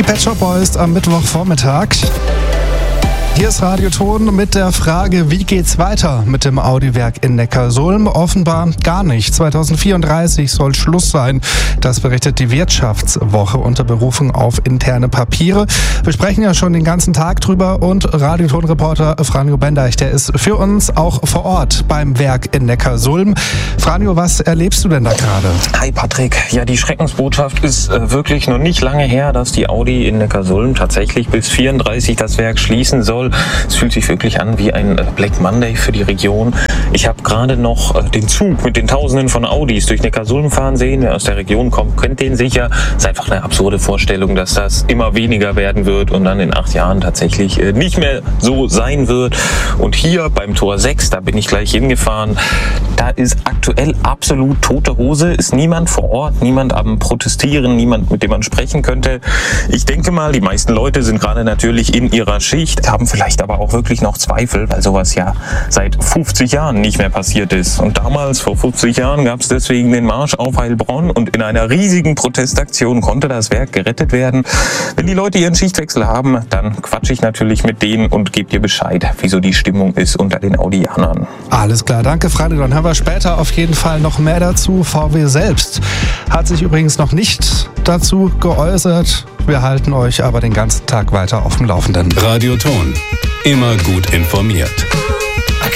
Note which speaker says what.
Speaker 1: Die Pet Shop Boys am Mittwochvormittag. Hier ist Radio Ton mit der Frage, wie geht's weiter mit dem Audi-Werk in Neckarsulm? Offenbar gar nicht. 2034 soll Schluss sein. Das berichtet die Wirtschaftswoche unter Berufung auf interne Papiere. Wir sprechen ja schon den ganzen Tag drüber und Radio Ton-Reporter Franjo Bendeich, der ist für uns auch vor Ort beim Werk in Neckarsulm. Franjo, was erlebst du denn da gerade?
Speaker 2: Hi Patrick. Ja, die Schreckensbotschaft ist wirklich noch nicht lange her, dass die Audi in Neckarsulm tatsächlich bis 34 das Werk schließen soll. Es fühlt sich wirklich an wie ein Black Monday für die Region. Ich habe gerade noch den Zug mit den Tausenden von Audis durch Neckarsulm fahren sehen. Wer aus der Region kommt, kennt den sicher. Es ist einfach eine absurde Vorstellung, dass das immer weniger werden wird und dann in 8 Jahren tatsächlich nicht mehr so sein wird. Und hier beim Tor 6, da bin ich gleich hingefahren, da ist aktuell absolut tote Hose. Ist niemand vor Ort, niemand am Protestieren, niemand, mit dem man sprechen könnte. Ich denke mal, die meisten Leute sind gerade natürlich in ihrer Schicht, haben vielleicht aber auch wirklich noch Zweifel, weil sowas ja seit 50 Jahren nicht mehr passiert ist. Und damals, vor 50 Jahren, gab es deswegen den Marsch auf Heilbronn und in einer riesigen Protestaktion konnte das Werk gerettet werden. Wenn die Leute ihren Schichtwechsel haben, dann quatsche ich natürlich mit denen und gebe dir Bescheid, wieso die Stimmung ist unter den Audianern.
Speaker 1: Alles klar, danke Franjo. Dann haben wir später auf jeden Fall noch mehr dazu. VW selbst hat sich übrigens noch nicht dazu geäußert. Wir halten euch aber den ganzen Tag weiter auf dem Laufenden.
Speaker 3: Radio Ton. Immer gut informiert.